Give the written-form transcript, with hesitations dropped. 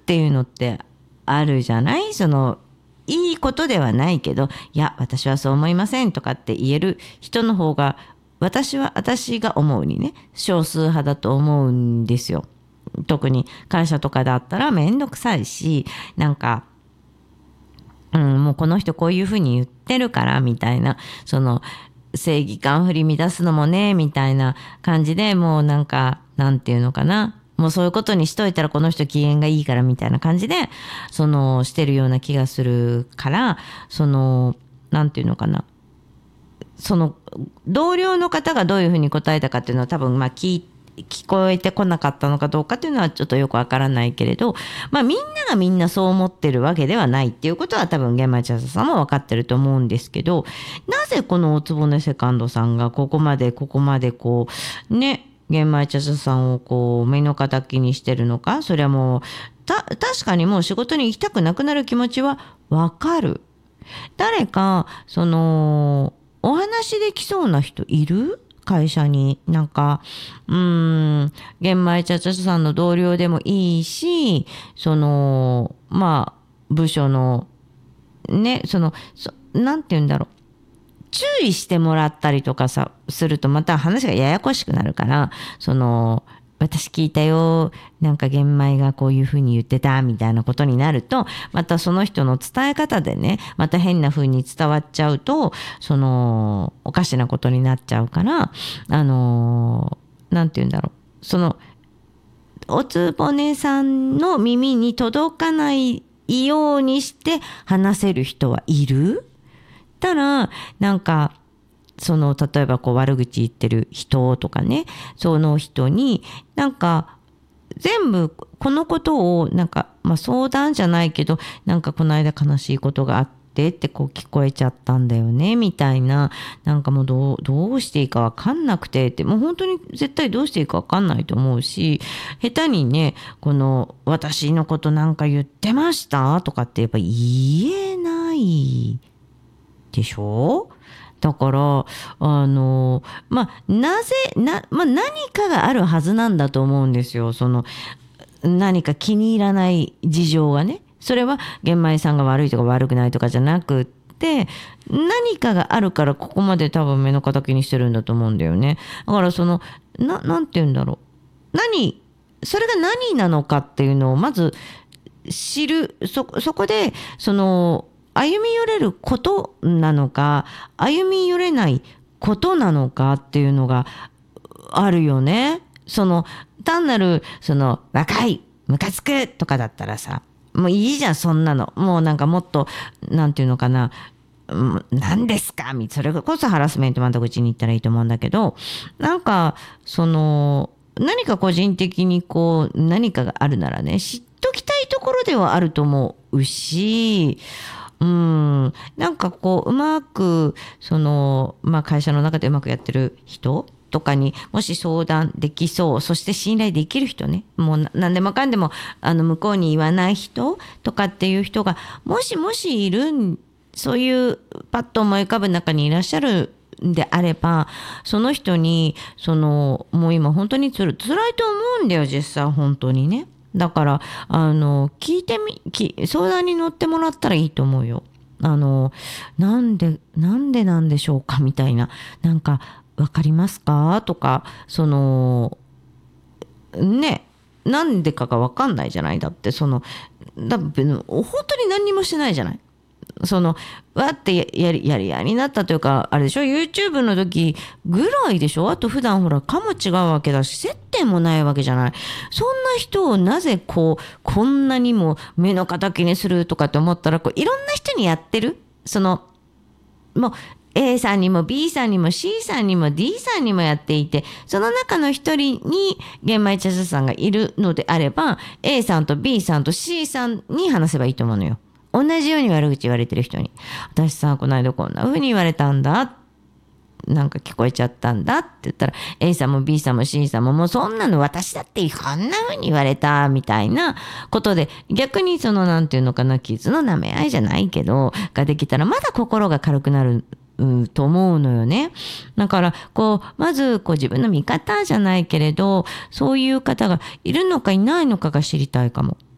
っていうのってあるじゃない。いいことではないけど、いや私はそう思いませんとかって言える人の方が、私が思うにね、少数派だと思うんですよ。特に会社とかだったらめんどくさいし、なんかもうこの人こういうふうに言ってるからみたいな、正義感振り乱すのもねみたいな感じで、もうなんていうのかな、もうそういうことにしといたらこの人機嫌がいいからみたいな感じでしてるような気がするから、なんていうのかな、同僚の方がどういうふうに答えたかっていうのは多分聞こえてこなかったのかどうかっていうのはちょっとよくわからないけれど、みんながみんなそう思ってるわけではないっていうことは多分玄米茶さんも分かってると思うんですけど、なぜこのおつぼねセカンドさんがここまでこうね、玄米茶さんをこう目の敵にしてるのか。それはもう確かにもう仕事に行きたくなくなる気持ちは分かる。誰かお話できそうな人いる？会社に玄米茶々さんの同僚でもいいし、部署のね、なんて言うんだろう、注意してもらったりとかするとまた話がややこしくなるから、私聞いたよ、なんか玄米がこういうふうに言ってたみたいなことになると、またその人の伝え方でね、また変なふうに伝わっちゃうと、おかしなことになっちゃうから、なんて言うんだろう、おつぼねさんの耳に届かないようにして話せる人はいる？たら、なんか例えばこう悪口言ってる人とかね、その人になんか全部このことを相談じゃないけど、なんかこの間悲しいことがあってってこう聞こえちゃったんだよねみたいな、なんかもうどうしていいか分かんなくてって、もう本当に絶対どうしていいか分かんないと思うし、下手にね、私のことなんか言ってましたとかってやっぱ言えないでしょ。だから何かがあるはずなんだと思うんですよ。何か気に入らない事情がね。それは玄米さんが悪いとか悪くないとかじゃなくって、何かがあるからここまで多分目の敵にしてるんだと思うんだよね。だからなんて言うんだろう、それが何なのかっていうのをまず知る。そこで歩み寄れることなのか、歩み寄れないことなのかっていうのがあるよね。単なる若いムカつくとかだったらさ、もういいじゃんそんなの。もうなんかもっとなんていうのかな、何ですかそれこそハラスメント窓口に行ったらいいと思うんだけど、なんか何か個人的にこう何かがあるならね、知っときたいところではあると思うし、なんかこううまく会社の中でうまくやってる人とかにもし相談できそう、そして信頼できる人ね、もう何でもかんでも向こうに言わない人とかっていう人がもしいる、そういうパッと思い浮かぶ中にいらっしゃるんであれば、その人にもう今本当に辛いと思うんだよ実際本当にね。だから聞いて相談に乗ってもらったらいいと思うよ。なんでなんでしょうかみたいな、なんかわかりますかとか、ね、なんでかがわかんないじゃない。だって本当に何にもしてないじゃない。わってやりになったというか、あれでしょ、 YouTube の時ぐらいでしょ。あと普段ほらかも違うわけだし、接点もないわけじゃない。そんな人をなぜこんなにも目の敵にするとかって思ったら、いろんな人にやってる。もう A さんにも B さんにも C さんにも D さんにもやっていて、その中の一人に玄米茶々さんがいるのであれば、 A さんと B さんと C さんに話せばいいと思うのよ。同じように悪口言われてる人に、私さこの間こんな風に言われたんだ、なんか聞こえちゃったんだって言ったら、 A さんも B さんも C さんも、もうそんなの私だってこんな風に言われたみたいなことで、逆になんていうのかな、傷の舐め合いじゃないけどができたらまだ心が軽くなると思うのよね。だからまず自分の味方じゃないけれど、そういう方がいるのかいないのかが知りたいかも。